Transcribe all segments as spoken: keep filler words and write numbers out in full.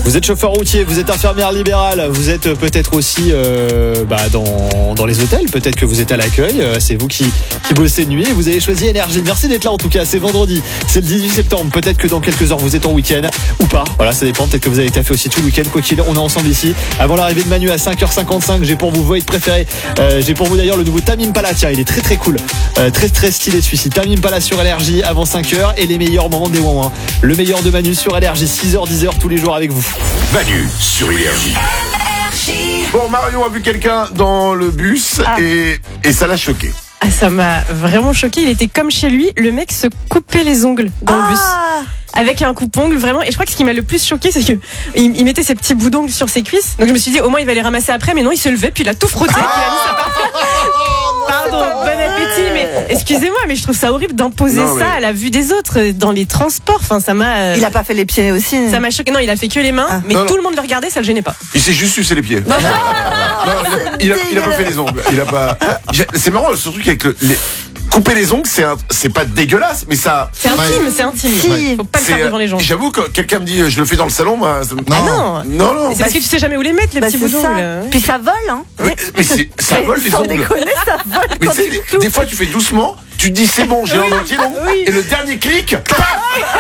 Vous êtes chauffeur routier, vous êtes infirmière libérale, vous êtes peut-être aussi euh, bah, dans, dans les hôtels, peut-être que vous êtes à l'accueil, euh, c'est vous qui, qui bossez de nuit et vous avez choisi Énergie. Merci d'être là en tout cas, c'est vendredi, c'est le dix-huit septembre, peut-être que dans quelques heures vous êtes en week-end ou pas, voilà ça dépend, peut-être que vous avez taffé aussi tout le week-end, quoi qu'il on est ensemble ici. Avant l'arrivée de Manu à cinq heures cinquante-cinq, j'ai pour vous Void préféré, euh, j'ai pour vous d'ailleurs le nouveau Tame Impala, tiens il est très très cool, euh, très très stylé celui-ci, Tame Impala sur Énergie avant cinq heures et les meilleurs moments des Ouin Ouin. Le meilleur de Manu sur Énergie, six heures dix heures tous les jours avec vous. Manu sur Énergie. Bon, Marion a vu quelqu'un dans le bus Ah. et, et ça l'a choqué. Ah, ça m'a vraiment choqué. Il était comme chez lui. Le mec se coupait les ongles dans le bus. Avec un coupe-ongle, vraiment. Et je crois que ce qui m'a le plus choqué, c'est que il, il mettait ses petits bouts d'ongles sur ses cuisses. Donc je me suis dit, au moins il va les ramasser après. Mais non, il se levait, puis il a tout frotté. Puis il a mis sa part- Pardon, bon appétit. Mais excusez-moi, mais je trouve ça horrible d'imposer Non, mais- ça à la vue des autres dans les transports. Enfin, ça m'a. euh, Il a pas fait les pieds aussi. Ça m'a choqué. Non, il a fait que les mains. Ah. Mais Non, tout non. le monde le regardait, ça le gênait pas. Il s'est juste sucé les pieds. Non, il, a, il a pas fait les ongles. Il a pas. J'ai- C'est marrant, ce truc avec le, les... couper les ongles, c'est un... c'est pas dégueulasse, mais ça. C'est intime, c'est intime. Si. Faut pas le c'est, faire devant les gens. J'avoue que quelqu'un me dit, je le fais dans le salon, moi. ça me- Ah non. non, non. C'est parce que tu sais jamais où les mettre, les Bah, petits c'est bouts ça. d'ongles. Puis ça vole, hein. Mais, mais c'est, ça vole les Sans ongles. déconner, ça vole. Mais quand tu sais, tu des, touches. des fois tu fais doucement, tu te dis c'est bon, j'ai un entier long, Oui. et le dernier clic, paf.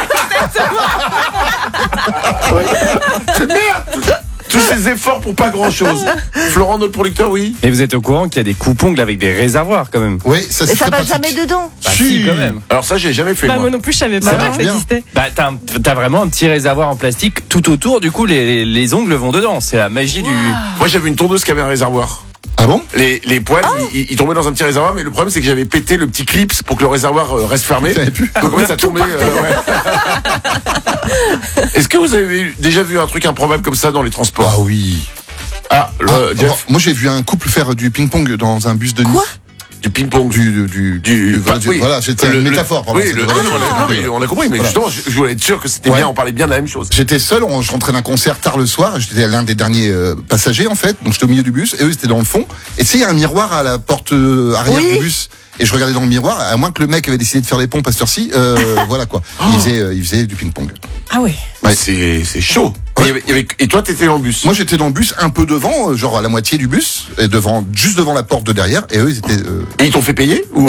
C'est merde. Tous ces efforts pour pas grand chose. Florent, notre producteur, oui. Et vous êtes au courant qu'il y a des coupes-ongles avec des réservoirs quand même? Oui, ça Et c'est ça très va pratique. jamais dedans. Bah si, quand même. Alors ça, j'ai jamais fait. Bah, moi. moi non plus, je savais Bah, pas ça que marche ça bien. existait. Bah t'as, un- t'as vraiment un petit réservoir en plastique tout autour, du coup les, les ongles vont dedans. C'est la magie du... Moi, j'avais une tondeuse qui avait un réservoir. Ah bon? Les, les poils, ils, ils tombaient dans un petit réservoir, mais le problème, c'est que j'avais pété le petit clip pour que le réservoir euh, reste fermé. T'avais pu. Donc, en fait, ça tombait. euh, ouais. Est-ce que vous avez eu- déjà vu un truc improbable comme ça dans les transports? Ah oui. Ah, le, Ah, Jeff, moi j'ai vu un couple faire du ping-pong dans un bus de nuit. Quoi? du ping-pong. Du, du, du, Du, voilà, du- oui. voilà, c'était Le- une le- métaphore. pardon, Oui, c'était le- vraiment- non, on a compris, on a compris, mais Voilà. justement, je, je voulais être sûr que c'était Ouais. bien, on parlait bien de la même chose. J'étais seul, on- je rentrais d'un concert tard le soir, j'étais l'un des derniers euh, passagers en fait, donc j'étais au milieu du bus et eux ils étaient dans le fond. Et tu sais, il y a un miroir à la porte euh, arrière Oui. du bus. Et je regardais dans le miroir, à moins que le mec avait décidé de faire les pompes à cette heure-ci, euh, voilà quoi. Il faisait, euh, il faisait du ping-pong. Ah ouais. Ouais. C'est, c'est chaud. Ouais. Il y avait- il y avait- et toi, t'étais dans le bus. Moi j'étais dans le bus un peu devant, euh, genre à la moitié du bus, et devant, juste devant la porte de derrière, et eux ils étaient, euh, Et ils t'ont fait payer ou euh,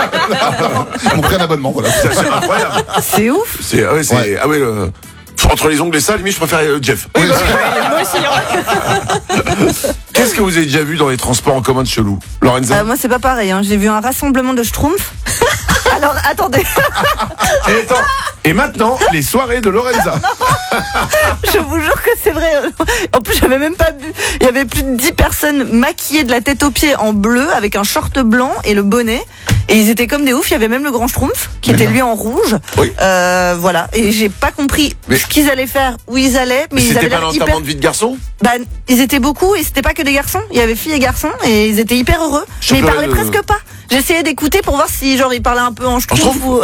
ils m'ont pris un abonnement, voilà. c'est c'est incroyable. C'est ouf. C'est, ah ouais, c'est, Ouais. ah ouais, le- entre les ongles et ça, limite, je préfère euh, Jeff. Oui, Moi aussi, hein. Qu'est-ce que vous avez déjà vu dans les transports en commun de chelou, Lorenza? Euh, moi, c'est pas pareil. Hein. J'ai vu un rassemblement de schtroumpfs. Alors, attendez. Et, attends, et maintenant, les soirées de Lorenza. Je vous jure que c'est vrai. En plus, j'avais même pas vu. Il y avait plus de dix personnes maquillées de la tête aux pieds en bleu avec un short blanc et le bonnet. Et ils étaient comme des oufs. Il y avait même le grand schtroumpf qui était lui en rouge. Oui. Euh, voilà. Et j'ai pas compris Mais- ce qu'ils allaient faire, où ils allaient, mais ils C'était avaient pas l'air l'enterrement hyper. de vie de garçon? Bah, ils étaient beaucoup et c'était pas que des garçons. Il y avait filles et garçons et ils étaient hyper heureux. Mais ils Championnat parlaient de- presque pas. J'essayais d'écouter pour voir si genre ils parlaient un peu en schtroumpf ou.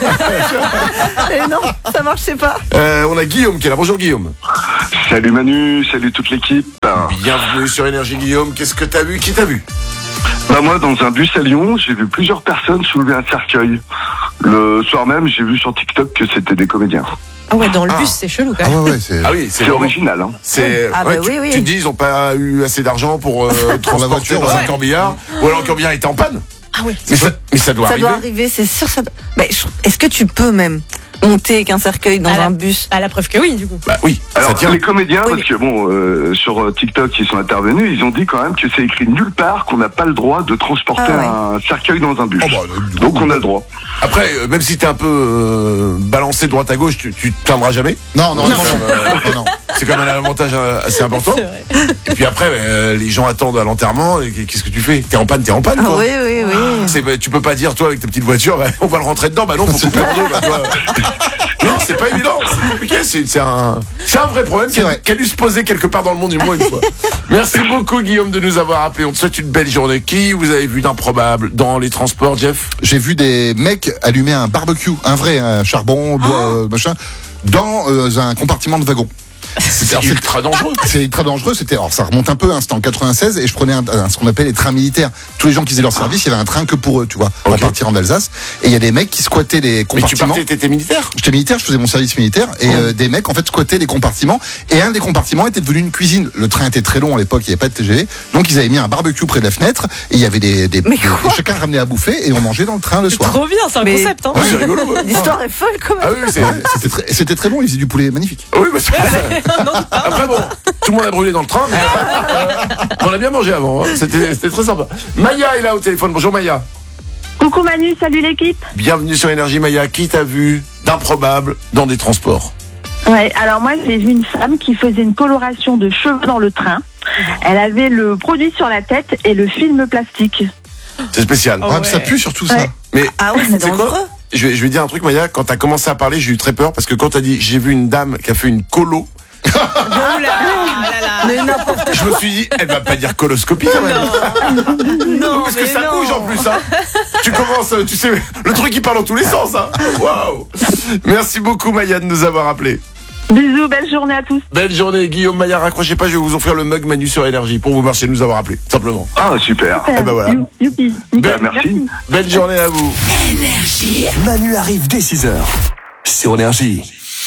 Et non, ça marchait pas. Euh, on a Guillaume qui est là. Bonjour Guillaume. Salut Manu, salut toute l'équipe. Bah, Bienvenue sur Énergie Guillaume. Qu'est-ce que t'as vu? Qui t'a vu? bah moi, dans un bus à Lyon, j'ai vu plusieurs personnes soulever un cercueil. Le soir même, j'ai vu sur TikTok que c'était des comédiens. Ah ouais, dans le Ah. bus, c'est chelou quand Ah même. ouais, ouais, c'est. Ah oui, c'est C'est vraiment- original, hein. C'est, Ah bah ouais, tu, oui, oui. tu te dis, ils ont pas eu assez d'argent pour euh, transporter voiture, dans ouais. un corbillard, ou alors le corbillard était en panne. Ah ouais. Mais ça, mais ça doit Ça arriver. doit arriver, c'est sûr. Ça doit... Mais je- est-ce que tu peux même monter avec un cercueil dans À la- un bus? À la preuve que oui, du coup. Bah oui, ça Alors, tient. les comédiens, Oui. parce que bon, euh, sur euh, TikTok, ils sont intervenus, ils ont dit quand même que c'est écrit nulle part qu'on n'a pas le droit de transporter Ah un cercueil dans un bus. Oh bah, euh, Donc on a le droit. Après, euh, même si t'es un peu euh, balancé droite à gauche, tu, tu tiendras jamais. Non, non, non, non, Euh, non, non. C'est quand même un avantage euh, assez important. C'est vrai. Et puis après, euh, les gens attendent à l'enterrement. Et qu'est-ce que tu fais? T'es en panne, t'es en panne. Ah Quoi. oui, oui, oui. C'est, bah, tu peux pas dire, toi, avec ta petite voiture, bah, on va le rentrer dedans. Bah non, faut couper en deux. Bah, toi. Non, c'est pas évident. C'est compliqué. C'est, c'est un, c'est un vrai problème qui a, vrai. qui a dû se poser quelque part dans le monde du moins une fois. Merci beaucoup, Guillaume, de nous avoir appelés. On te souhaite une belle journée. Qui vous avez vu d'improbable dans les transports, Jeff? J'ai vu des mecs allumer un barbecue, un vrai, un charbon, bois, euh, machin, dans euh, un compartiment de wagon. C'est ultra dangereux. C'est ultra dangereux. C'était, alors ça remonte un peu, hein, c'était en quatre-vingt-seize et je prenais un, un- ce qu'on appelle les trains militaires. Tous les gens qui faisaient leur service, il y avait un train que pour eux, tu vois, pour Ok. partir en Alsace. Et il y a des mecs qui squattaient les Mais tu compartiments. partais, t'étais militaire? J'étais militaire, je faisais mon service militaire et euh, des mecs en fait squattaient les compartiments et un des compartiments était devenu une cuisine. Le train était très long à l'époque, il n'y avait pas de T G V, donc ils avaient mis un barbecue près de la fenêtre et il y avait des, des, Mais des- quoi chacun ramenait à bouffer et on mangeait dans le train le soir. Trop bien, c'est un Mais- concept. Hein. Ouais, c'est rigolo. ouais. L'histoire est folle quand même. Ah oui, c'est. Ouais, c'était très, c'était très bon, ils faisaient du poulet magnifique. Oui, bah, c'est Après bon, tout le monde a brûlé dans le train, mais euh, on a bien mangé avant. hein. C'était, c'était très sympa. Maya est là au téléphone. Bonjour Maya. Coucou Manu, salut l'équipe. Bienvenue sur Énergie Maya. Qui t'a vu d'improbable dans des transports? Ouais, alors moi j'ai vu une femme qui faisait une coloration de cheveux dans le train. Elle avait le produit sur la tête et le film plastique. C'est spécial. Oh Ah, ouais. Ça pue surtout ça. Ouais. Mais Ah ouais, c'est tu sais quoi dangereux. je vais, je vais dire un truc Maya, quand t'as commencé à parler, j'ai eu très peur parce que quand t'as dit j'ai vu une dame qui a fait une colo, Oh là là là. Mais n'importe je me suis dit elle va pas dire coloscopie quand même. Non, Parce que mais ça non. bouge en plus, hein. Tu commences, tu sais, le truc il part dans tous les sens, hein. Waouh. Merci beaucoup Maya de nous avoir appelés. Bisous, belle journée à tous. Belle journée Guillaume Maya, raccrochez pas, je vais vous offrir le mug Manu sur Énergie pour vous remercier de nous avoir appelés, simplement. Ah, super. Eh ben voilà. You- Youpi. Ben, merci. Belle journée à vous. Manu arrive dès six heures sur Énergie.